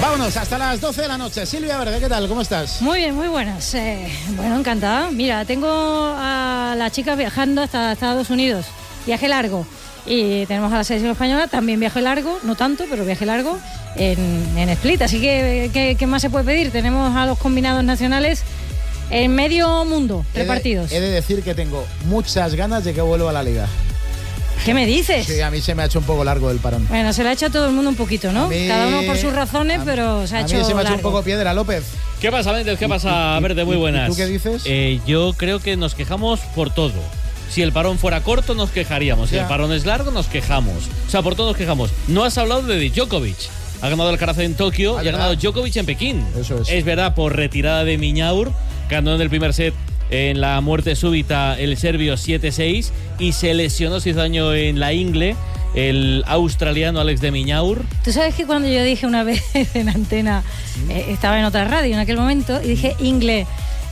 Vámonos, hasta las 12 de la noche. Silvia Verde, ¿qué tal? ¿Cómo estás? Muy bien, muy buenas. Bueno, encantada. Mira, tengo a las chicas viajando hasta Estados Unidos. Viaje largo. Y tenemos a la selección española, también viaje largo, no tanto, pero viaje largo en Split. Así que, ¿qué más se puede pedir? Tenemos a los combinados nacionales en medio mundo repartidos. He de decir que tengo muchas ganas de que vuelva a la Liga. ¿Qué me dices? Sí, a mí se me ha hecho un poco largo el parón. Bueno, se le ha hecho a todo el mundo un poquito, ¿no? Cada uno por sus razones, pero se ha hecho largo. A mí se me ha hecho un poco piedra, López. ¿Qué pasa, Méndez? ¿Qué pasa, Verde? Muy buenas. ¿Y tú qué dices? Yo creo que nos quejamos por todo. Si el parón fuera corto, nos quejaríamos. Si el parón es largo, nos quejamos. O sea, por todo nos quejamos. No has hablado de Djokovic. Ha ganado el Alcaraz en Tokio y ha ganado Djokovic en Pekín. Eso es. Es verdad, por retirada de Miñaur. Ganó en el primer set en la muerte súbita el serbio 7-6 y se lesionó, se hizo daño en la ingle el australiano Alex de Miñaur. Tú sabes que cuando yo dije una vez en antena, estaba en otra radio en aquel momento, y dije ingle,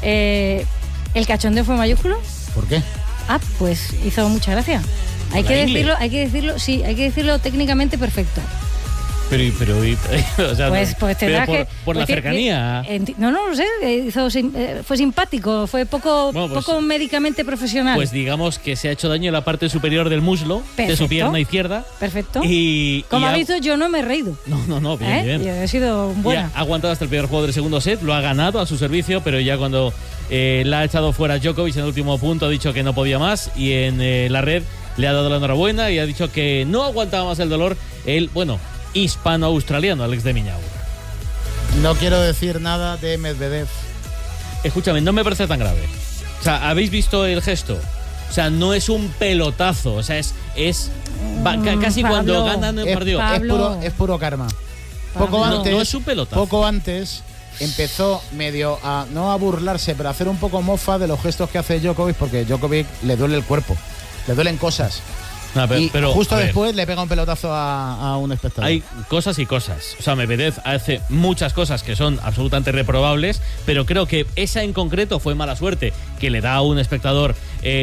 ¿el cachondeo fue mayúsculo? ¿Por qué? Pues hizo mucha gracia. Hay que decirlo técnicamente perfecto. Pero o sea, pues tendrás que por la cercanía. No lo sé, fue simpático, fue poco médicamente profesional. Pues digamos que se ha hecho daño en la parte superior del muslo, de su pierna izquierda. Perfecto. Y como ha visto, yo no me he reído. No, bien. Yo he sido buena. Ha aguantado hasta el primer juego del segundo set, lo ha ganado a su servicio, pero ya cuando la ha echado fuera Djokovic en el último punto ha dicho que no podía más y en la red le ha dado la enhorabuena y ha dicho que no aguantaba más el dolor. Hispano-australiano, Alex de Miñaur. No quiero decir nada de Medvedev. Escúchame, no me parece tan grave. O sea, ¿habéis visto el gesto? O sea, no es un pelotazo. O sea, casi Pablo, cuando ganan el partido. Es puro karma. No es un pelotazo. Poco antes empezó medio no a burlarse, pero a hacer un poco mofa de los gestos que hace Djokovic, porque Djokovic le duele el cuerpo, le duelen cosas. Pero justo después le pega un pelotazo a un espectador. Hay cosas y cosas. O sea, Medvedev hace muchas cosas que son absolutamente reprobables, pero creo que esa en concreto fue mala suerte, que le da a un espectador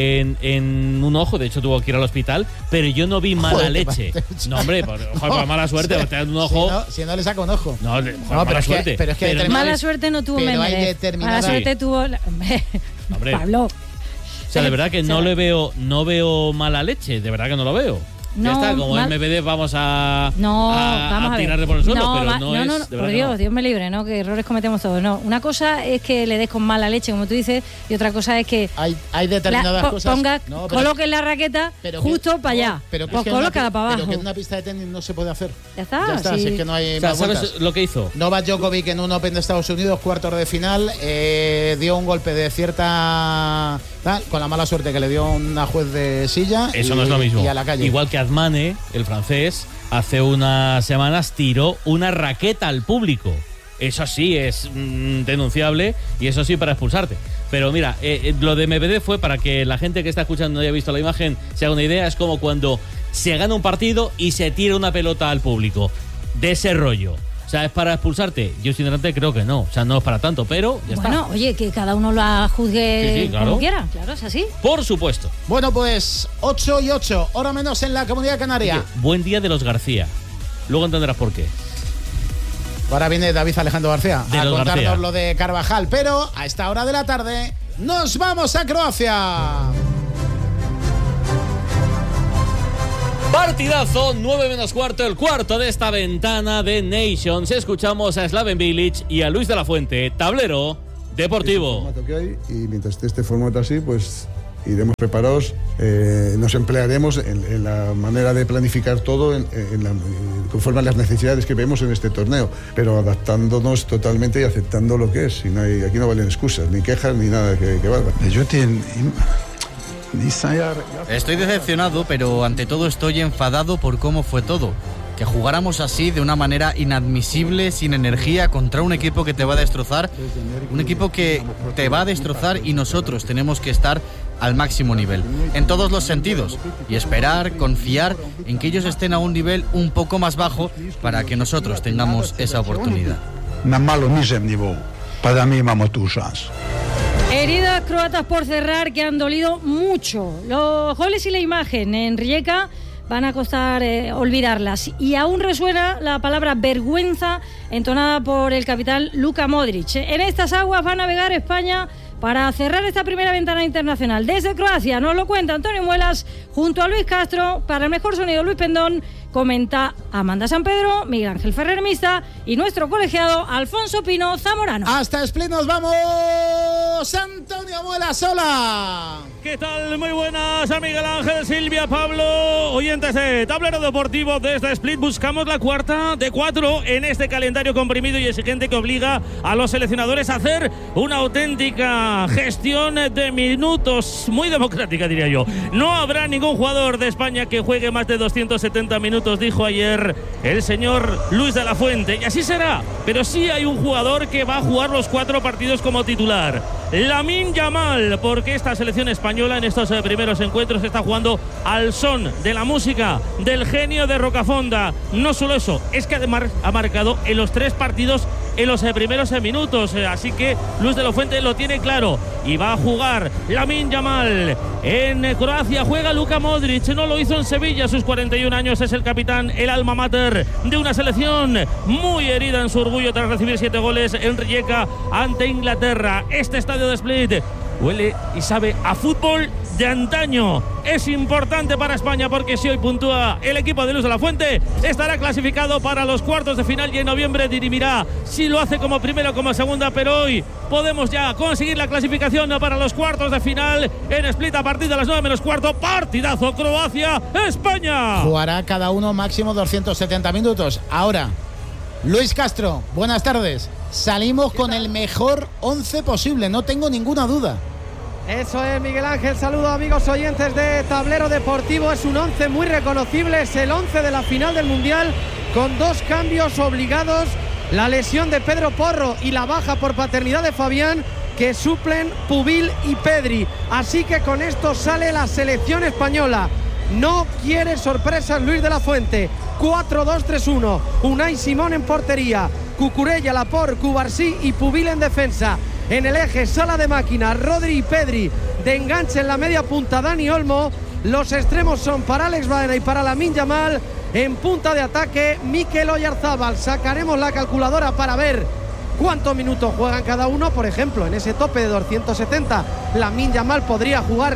en un ojo. De hecho, tuvo que ir al hospital, pero yo no vi mala leche. No, hombre, por mala suerte, te dan un ojo. Si no le saca un ojo. No, mala suerte. Pero mala suerte no tuvo Medvedev. Mala suerte tuvo. Hombre. Pablo. O sea, de verdad que no veo mala leche, de verdad que no lo veo. Ya está, como Medvedev vamos a tirarle por el suelo, pero no es... por Dios me libre, ¿no? Que errores cometemos todos. No, una cosa es que le des con mala leche, como tú dices, y otra cosa es que... Hay determinadas cosas... Coloques la raqueta justo para allá. Pero pues colócala para abajo. Pero que en una pista de tenis no se puede hacer. Ya está, sí. Si es que no hay más vueltas. ¿Sabes lo que hizo? Novak Djokovic en un Open de Estados Unidos, cuartos de final, dio un golpe de cierta... con la mala suerte que le dio una juez de silla. Eso no es lo mismo. Y a la calle. Igual que Admane, el francés, hace unas semanas tiró una raqueta al público. Eso sí es denunciable y eso sí para expulsarte. Pero mira, lo de Medvedev fue, para que la gente que está escuchando no haya visto la imagen se haga una idea, es como cuando se gana un partido y se tira una pelota al público. De ese rollo. O sea, ¿es para expulsarte? Yo sinceramente creo que no. O sea, no es para tanto, pero ya está. Bueno, oye, que cada uno la juzgue como quiera. Claro, es así. Por supuesto. Bueno, pues 8:08, hora menos en la Comunidad Canaria. Oye, buen día de los García. Luego entenderás por qué. Ahora viene David Alejandro García a contarnos García. Lo de Carvajal, pero a esta hora de la tarde nos vamos a Croacia. Partidazo, 9 menos cuarto, el cuarto de esta ventana de Nations. Escuchamos a Slaven Bilic y a Luis de la Fuente. Tablero deportivo. Es el formato que hay, y mientras esté este formato así, pues iremos preparados. Nos emplearemos en la manera de planificar todo conforme a las necesidades que vemos en este torneo, pero adaptándonos totalmente y aceptando lo que es. Y aquí no valen excusas, ni quejas, ni nada que valga. Estoy decepcionado, pero ante todo estoy enfadado por cómo fue todo. Que jugáramos así, de una manera inadmisible, sin energía, contra un equipo que te va a destrozar. Un equipo que te va a destrozar y nosotros tenemos que estar al máximo nivel, en todos los sentidos. Y esperar, confiar en que ellos estén a un nivel un poco más bajo para que nosotros tengamos esa oportunidad. Na malo nižem nivou, pa da mi imamo tu šansu. Heridas croatas por cerrar que han dolido mucho. Los goles y la imagen en Rijeka van a costar olvidarlas. Y aún resuena la palabra vergüenza entonada por el capitán Luka Modric. En estas aguas va a navegar España para cerrar esta primera ventana internacional. Desde Croacia nos lo cuenta Antonio Muelas junto a Luis Castro. Para el mejor sonido, Luis Pendón. Comenta Amanda San Pedro, Miguel Ángel Ferrer Mista y nuestro colegiado Alfonso Pino Zamorano. Hasta Split nos vamos. Antonio Muelas, hola. ¿Qué tal? Muy buenas a Miguel Ángel, Silvia, Pablo, oyentes de Tablero Deportivo. Desde Split buscamos la cuarta de 4 en este calendario comprimido y exigente que obliga a los seleccionadores a hacer una auténtica gestión de minutos, muy democrática diría yo. No habrá ningún jugador de España que juegue más de 270 minutos, dijo ayer el señor Luis de la Fuente, y así será, pero sí hay un jugador que va a jugar los 4 partidos como titular, Lamine Yamal, porque esta selección española en estos primeros encuentros está jugando al son de la música del genio de Rocafonda. No solo eso, es que además ha marcado en los 3 partidos en los primeros minutos, así que Luis de la Fuente lo tiene claro y va a jugar Lamine Yamal. En Croacia juega Luka Modric, no lo hizo en Sevilla a sus 41 años, es el capitán, el alma mater de una selección muy herida en su orgullo tras recibir 7 goles en Rijeka ante Inglaterra. Este estadio de Split huele y sabe a fútbol de antaño. Es importante para España porque si hoy puntúa el equipo de Luis de la Fuente, estará clasificado para los cuartos de final y en noviembre dirimirá si lo hace como primera o como segunda, pero hoy podemos ya conseguir la clasificación para los cuartos de final en Split a partir de las 9 menos cuarto. Partidazo Croacia-España. Jugará cada uno máximo 270 minutos. Ahora, Luis Castro, buenas tardes. Salimos con el mejor 11 posible, no tengo ninguna duda. Eso es, Miguel Ángel. Saludos, amigos oyentes de Tablero Deportivo. Es un 11 muy reconocible, es el 11 de la final del Mundial, con 2 cambios obligados: la lesión de Pedro Porro y la baja por paternidad de Fabián, que suplen Pubil y Pedri. Así que con esto sale la selección española. No quiere sorpresas Luis de la Fuente. 4-2-3-1. Unai Simón en portería, Cucurella, Laporte, Cubarsí y Pubil en defensa. En el eje, sala de máquina, Rodri y Pedri. De enganche en la media punta, Dani Olmo. Los extremos son para Alex Baena y para Lamine Yamal. En punta de ataque, Mikel Oyarzábal. Sacaremos la calculadora para ver cuántos minutos juegan cada uno. Por ejemplo, en ese tope de 270, Lamine Yamal podría jugar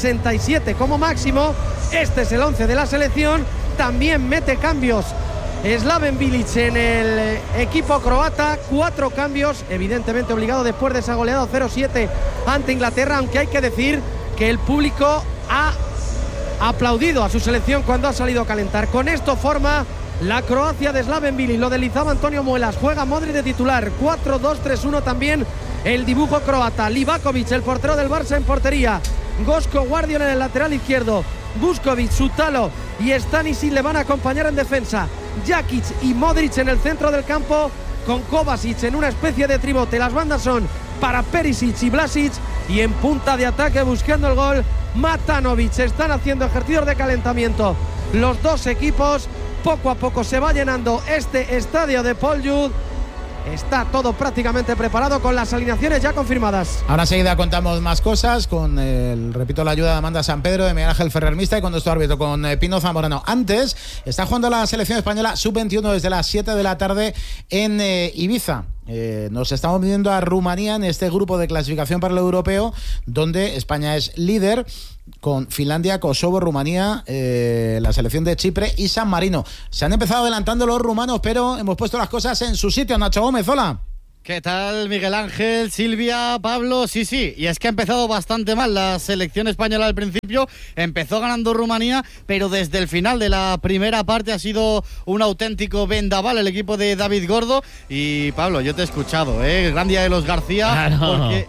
67 como máximo. Este es el 11 de la selección. También mete cambios Slaven Bilic en el equipo croata. 4 cambios, evidentemente obligado después de esa goleada 0-7 ante Inglaterra, aunque hay que decir que el público ha aplaudido a su selección cuando ha salido a calentar. Con esto forma la Croacia de Slaven Bilic. Lo deslizaba Antonio Muelas. Juega Modric de titular. 4-2-3-1 también el dibujo croata. Livakovic, el portero del Barça, en portería. Gosko Guardiol en el lateral izquierdo. Buskovic, Sutalo y Stanisic le van a acompañar en defensa. Jakic y Modric en el centro del campo, con Kovacic en una especie de tribote. Las bandas son para Perisic y Vlasic, y en punta de ataque buscando el gol, Matanovic. Están haciendo ejercicios de calentamiento los dos equipos. Poco a poco se va llenando este estadio de Poljud. Está todo prácticamente preparado con las alineaciones ya confirmadas. Ahora enseguida contamos más cosas con repito, la ayuda de Amanda San Pedro, de Miguel Ángel Ferrer Mista y con nuestro árbitro, con Pino Zamorano. Antes, está jugando la selección española sub-21 desde las 7 de la tarde en Ibiza. Nos estamos midiendo a Rumanía en este grupo de clasificación para el europeo, donde España es líder, con Finlandia, Kosovo, Rumanía, la selección de Chipre y San Marino. Se han empezado adelantando los rumanos, pero hemos puesto las cosas en su sitio. Nacho Gómez, hola. ¿Qué tal, Miguel Ángel, Silvia, Pablo? Sí, y es que ha empezado bastante mal la selección española al principio. Empezó ganando Rumanía, pero desde el final de la primera parte ha sido un auténtico vendaval el equipo de David Gordo. Y Pablo, yo te he escuchado, el gran día de los García, porque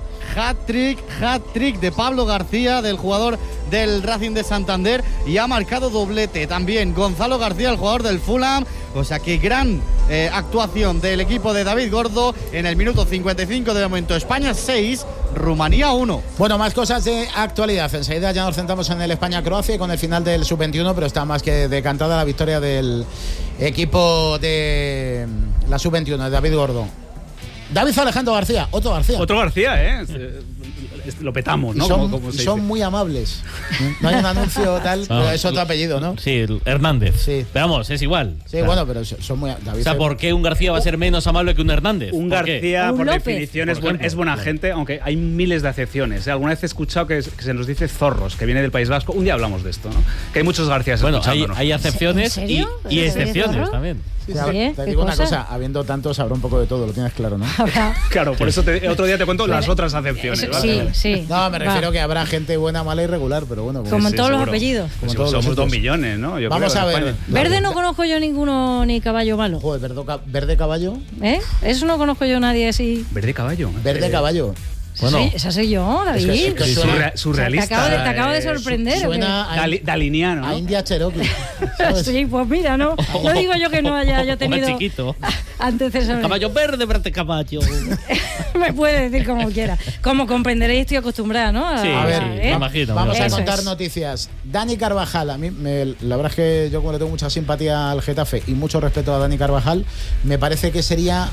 hat-trick de Pablo García, del jugador del Racing de Santander, y ha marcado doblete también Gonzalo García, el jugador del Fulham. O sea que gran actuación del equipo de David Gordo en el minuto 55. De momento España 6, Rumanía 1. Bueno, más cosas de actualidad. Enseguida ya nos centramos en el España-Croacia y con el final del sub-21, pero está más que decantada la victoria del equipo de la sub-21, de David Gordo. David Alejandro García, otro García. Otro García, lo petamos, ¿no? Son muy amables. No hay un anuncio tal, pero es otro apellido, ¿no? Sí, Hernández. Sí. Pero vamos, es igual. Sí, bueno, pero son muy... David, o sea, ¿por qué un García va a ser menos amable que un Hernández? Un García, por López, definición, es buena gente, aunque hay miles de acepciones. Alguna vez he escuchado que se nos dice zorros, que viene del País Vasco. Un día hablamos de esto, ¿no? Que hay muchos Garcías escuchándonos. Hay acepciones y excepciones también. Sí, te digo una cosa, habiendo tantos habrá un poco de todo, lo tienes claro, ¿no? Claro, por eso otro día te cuento las otras acepciones, ¿vale? Sí. No, me refiero que habrá gente buena, mala y regular, pero bueno. Como en todos los apellidos. Como somos 2 millones, ¿no? Vamos a ver. Verde no conozco yo ninguno, ni caballo malo. Joder, verde caballo. Eso no conozco yo a nadie así. Verde caballo. Verde caballo. Bueno, sí, esa soy yo, David. Es que surrealista. Te acabo de sorprender. Suena daliniano, ¿no? A India Cherokee. Sí, pues mira, no digo yo que no haya yo tenido antecesores. Caballo verde caballo. Me puede decir como quiera. Como comprenderéis, estoy acostumbrada, ¿no? Sí, a ver, me imagino. Vamos a contar noticias. Dani Carvajal, a mí la verdad es que yo como le tengo mucha simpatía al Getafe y mucho respeto a Dani Carvajal, me parece que sería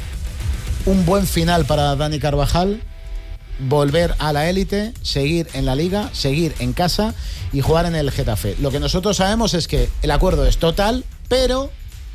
un buen final para Dani Carvajal. Volver a la élite, seguir en la Liga, seguir en casa y jugar en el Getafe. Lo que nosotros sabemos es que el acuerdo es total, pero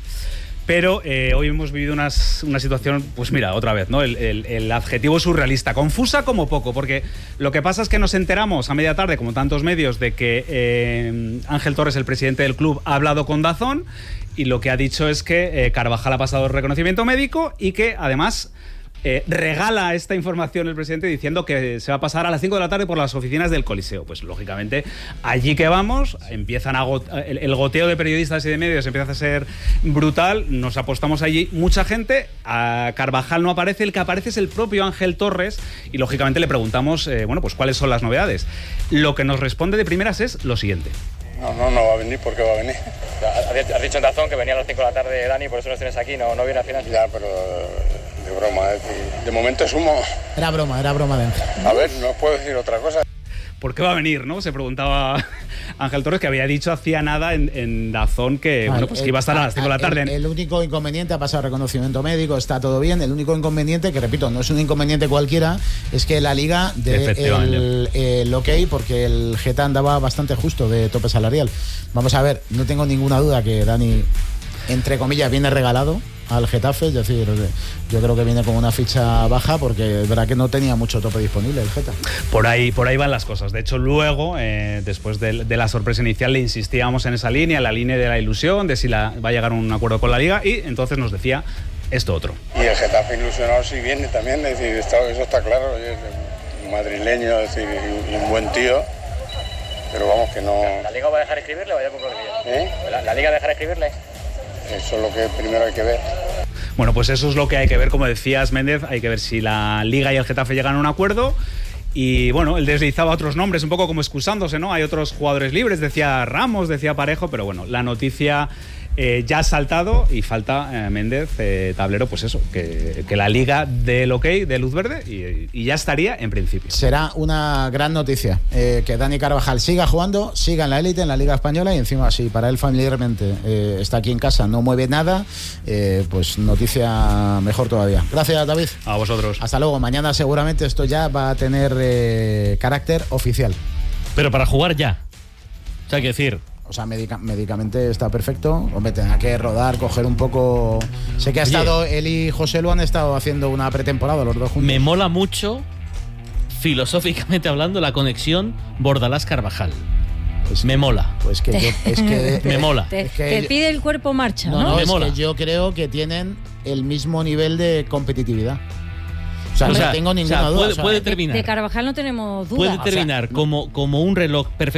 hoy hemos vivido una situación, pues mira, otra vez, ¿no? El adjetivo surrealista, confusa como poco, porque lo que pasa es que nos enteramos a media tarde, como tantos medios, de que Ángel Torres, el presidente del club, ha hablado con DAZN y lo que ha dicho es que Carvajal ha pasado el reconocimiento médico y que además regala esta información el presidente diciendo que se va a pasar a las 5 de la tarde por las oficinas del Coliseo. Pues lógicamente allí que vamos, empiezan el goteo de periodistas y de medios empieza a ser brutal, nos apostamos allí mucha gente, a Carvajal no aparece, el que aparece es el propio Ángel Torres y lógicamente le preguntamos pues cuáles son las novedades. Lo que nos responde de primeras es lo siguiente. No va a venir porque va a venir. Has dicho en DAZN que venía a las 5 de la tarde, Dani, por eso nos tienes aquí, no viene al final. Ya, pero de broma, de momento es humo. Era broma de Ángel. A ver, no puedo decir otra cosa. ¿Por qué va a venir, no? Se preguntaba Ángel Torres, que había dicho hacía nada en DAZN que, pues que iba a estar a las 5 de la tarde. El único inconveniente, ha pasado reconocimiento médico, está todo bien. El único inconveniente, que repito, no es un inconveniente cualquiera, es que la Liga dé el ok, porque el Geta andaba bastante justo de tope salarial. Vamos a ver, no tengo ninguna duda que Dani, entre comillas, viene regalado al Getafe, es decir, yo creo que viene con una ficha baja porque es verdad que no tenía mucho tope disponible el Geta. Por ahí van las cosas. De hecho, luego, después de la sorpresa inicial, le insistíamos en esa línea, la línea de la ilusión, de si va a llegar a un acuerdo con la Liga, y entonces nos decía esto otro. Y el Getafe ilusionado sí viene también, es decir, eso está claro, es madrileño, es decir, y un buen tío. Pero vamos, que no... ¿La Liga va a dejar escribirle o vaya por los días? ¿La Liga dejará escribirle? Eso es lo que primero hay que ver. Bueno, pues eso es lo que hay que ver, como decías, Méndez, hay que ver si la Liga y el Getafe llegan a un acuerdo. Y bueno, él deslizaba otros nombres, un poco como excusándose, ¿no? Hay otros jugadores libres, decía Ramos, decía Parejo, pero bueno, la noticia ya ha saltado y falta, Méndez, Tablero, pues eso, que la Liga dé el ok, dé luz verde y ya estaría en principio. Será una gran noticia que Dani Carvajal siga jugando, siga en la élite, en la Liga Española, y encima, si para él familiarmente está aquí en casa, no mueve nada, pues noticia mejor todavía. Gracias, David. A vosotros. Hasta luego. Mañana seguramente esto ya va a tener carácter oficial. Pero para jugar ya. O sea, hay que decir... O sea, médicamente está perfecto. Hombre, tendrá que rodar, coger un poco... Sé que él y José lo han estado haciendo una pretemporada los dos juntos. Me mola mucho, filosóficamente hablando, la conexión Bordalás-Carvajal. Pues me mola. Pues que yo, es que... me mola. Te pide el cuerpo marcha, ¿no? No, me es mola. Que yo creo que tienen el mismo nivel de competitividad. O sea, no tengo ninguna duda. Puede terminar. De Carvajal no tenemos duda. Puede terminar como un reloj perfecto.